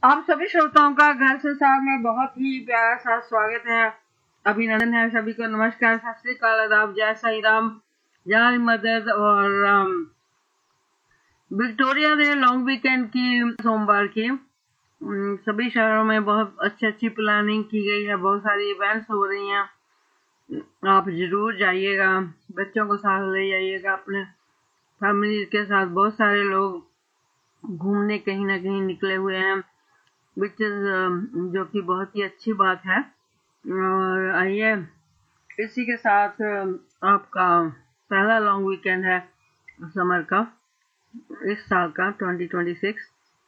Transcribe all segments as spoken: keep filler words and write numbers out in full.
आप सभी श्रोताओं का घर संसार में बहुत ही प्यारा सा स्वागत है, अभिनंदन है। सभी को नमस्कार, सत श्री अकाल, आदाब, जय साई राम, जय मदद। और अम, विक्टोरिया डे लॉन्ग वीकेंड की सोमवार की अम, सभी शहरों में बहुत अच्छी अच्छी प्लानिंग की गई है, बहुत सारी इवेंट्स हो रही हैं। आप जरूर जाइएगा, बच्चों को साथ ले जाइएगा, अपने फैमिली के साथ। बहुत सारे लोग घूमने कहीं ना कहीं निकले हुए हैं, विच इज जो कि बहुत ही अच्छी बात है। और आइए, इसी के साथ अम, आपका पहला लॉन्ग वीकेंड है समर का, इस साल का ट्वेंटी ट्वेंटी सिक्स।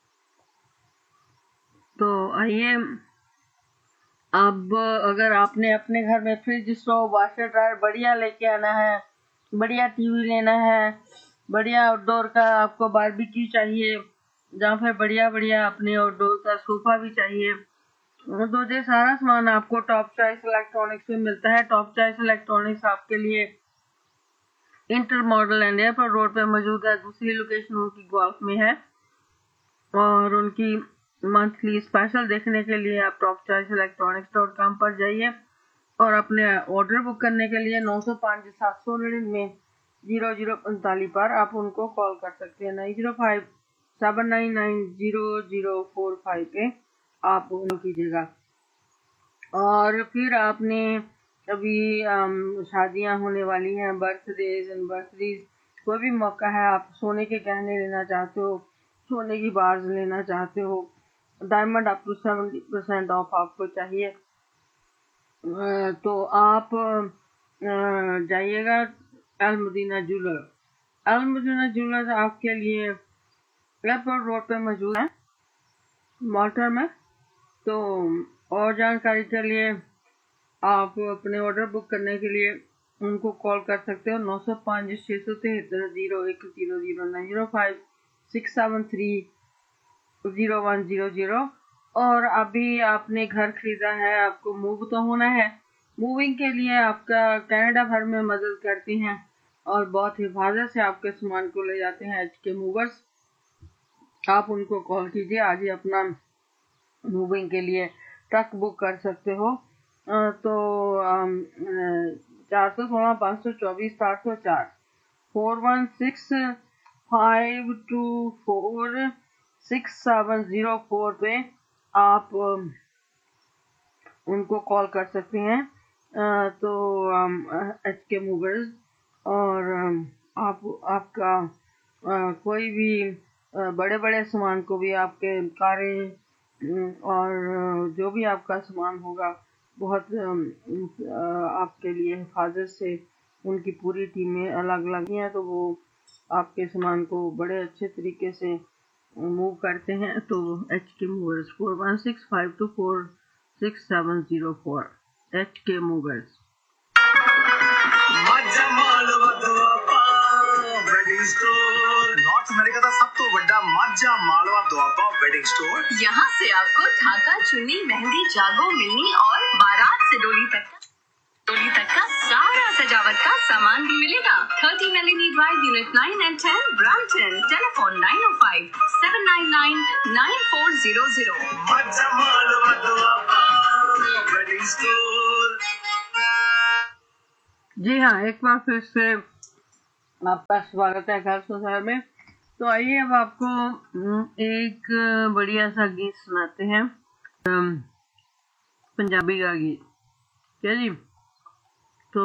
तो आइए, अब अगर आपने अपने घर में फ्रिज, स्टोव, वाशर, ड्रायर बढ़िया लेके आना है, बढ़िया टीवी लेना है, बढ़िया आउटडोर का आपको बारबेक्यू चाहिए, जहाँ पे बढ़िया बढ़िया अपने आउटडोर का सोफा भी चाहिए, तो ये सारा सामान आपको टॉप चॉइस इलेक्ट्रॉनिक्स में मिलता है। टॉप चॉइस इलेक्ट्रॉनिक्स आपके लिए inter model and airport road पे मौजूद है। दूसरी लोकेशन उनकी गोल्फ में है, और उनकी मंथली स्पेशल देखने के लिए आप top choice electronics dot com पर जाइए और अपने ऑर्डर बुक करने के लिए नौ सौ पाँच सात सौ निन्यानवे जीरो जीरो पैंतालीस पर आप उनको कॉल कर सकते हैं। Nine zero five seven nine nine zero zero four five पे आप उनको कीजिएगा। और फिर आपने अभी शादियां होने वाली हैं, बर्थडेज एंड बर्थडीज, कोई भी मौका है, आप सोने के गहने लेना चाहते हो, सोने की बार्स लेना चाहते हो, diamond up to seventy percent of आपको चाहिए, अ, तो आप अ, जाइएगा अल मदीना ज्वेलर। अल मदीना ज्वेलर आपके लिए एयरपोर्ट रोड पे मौजूद है, मॉल्टर में। तो और जानकारी के लिए आप अपने ऑर्डर बुक करने के लिए उनको कॉल कर सकते हो, नौ सौ पाँच छः सौ तिहत्तर जीरो एक zero zero nine zero five six seven three zero one zero zero. और अभी आपने घर खरीदा है, आपको मूव तो होना है, मूविंग के लिए आपका कनाडा भर में मदद करती हैं और बहुत हिफाजत से आपके सामान को ले जाते हैं एच के मूवर्स। आप उनको कॉल कीजिए, आज ही अपना मूविंग के लिए ट्रक बुक कर सकते हो। अ, तो चार सौ सोलह पाँच सौ चौबीस सात सौ चार four one six five to four six seven zero four पे आप अम, उनको कॉल कर सकते हैं। अ, तो एच के मूवर्स, और अम, आप आपका अ, कोई भी बड़े बड़े सामान को भी, आपके कारें अम, और अ, जो भी आपका सामान होगा, बहुत अम, अ, आपके लिए हिफाजत से उनकी पूरी टीमें अलग अलग हैं, तो वो आपके सामान को बड़े अच्छे तरीके से मूव करते हैं। तो एच के movers four one six five to four six seven zero four H के मूवर्स। नॉर्थ अमेरिका का सब तो बड़ा माजा मालवा दुआबा वेडिंग स्टोर। यहाँ से आपको ढाका, चुन्नी, मेहंदी, जागो, मिलनी और बारात से डोली तक डोली तक का सारा सजावट का सामान भी मिलेगा। Thirty मेलिनी drive, unit nine and ten, Brampton. Telephone nine O five seven nine nine nine four zero zero. Maaza Malwa Doaba wedding store. जी हाँ, एक बार फिर से आपका स्वागत है घर संसार में। तो आइए, अब आपको एक बढ़िया सा गीत सुनाते हैं, पंजाबी का गीत। क्या जी? तो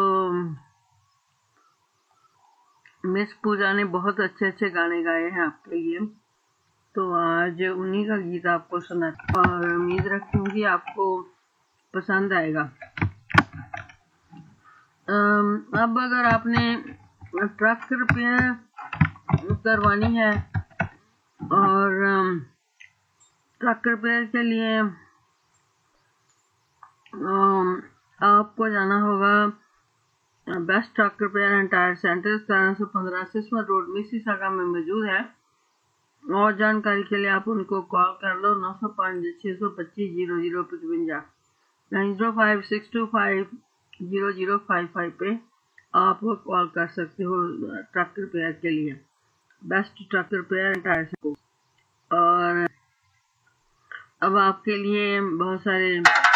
मिस पूजा ने बहुत अच्छे अच्छे गाने गाए हैं आपके लिए, तो आज उन्हीं का गीत आपको सुनाते, और उम्मीद रखूंगी आपको पसंद आएगा। अब अगर आपने ट्रक रिपेयर करवानी है, और ट्रक रिपेयर के लिए आपको जाना होगा best truck repair and tyre centre, सत्रह सौ पंद्रह सिस्मर रोड, मिसिसागा में मौजूद है। और जानकारी के लिए आप उनको कॉल कर लो, नौ सौ पाँच छः सौ पच्चीस zero zero पचवंजा nine zero five six to five zero zero five five पे आप कॉल कर सकते हो ट्रक रिपेयर के लिए, best truck repair and tyre centre. और अब आपके लिए बहुत सारे